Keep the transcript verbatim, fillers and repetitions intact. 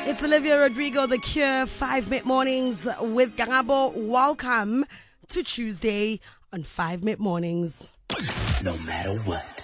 It's Olivia Rodrigo, The Cure, five Mid Mornings with Gangabo. Welcome to Tuesday on five Mid Mornings. No matter what.